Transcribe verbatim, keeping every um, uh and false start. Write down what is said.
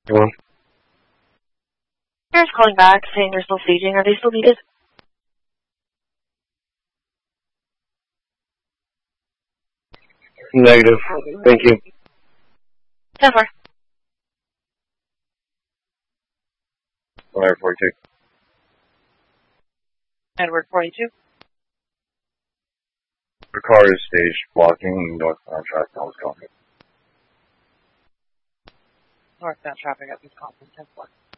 Hello? Here's calling back saying they're still staging. Are they still needed? Negative. Thank you. ten four. Wire forty-two. Edward forty-two. The car is staged blocking northbound traffic on Wisconsin. Northbound traffic at Wisconsin ten four.